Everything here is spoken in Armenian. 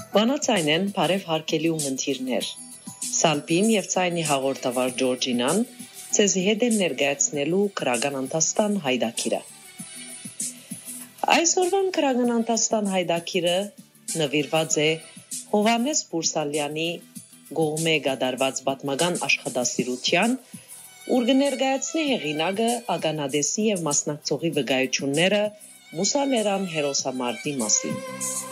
Բանացայն են բարև հարկելի ունգընթիրներ։ Սալպին և ցայնի հաղորդավար Ջորջինան ցեզի հետ են ներկայացնելու քրական անտաստան հայդակիրը։ Այսօրվան քրական անտաստան հայդակիրը նվիրված է Հովհաննես Բուրսալյանի գողմե գդարված պատմական աշխատասիրության, ուր կներկայացնի հեղինակը ականադեսի և մասնակցողի վկայությունները Մուսա Լերան հերոսամարտի մասին։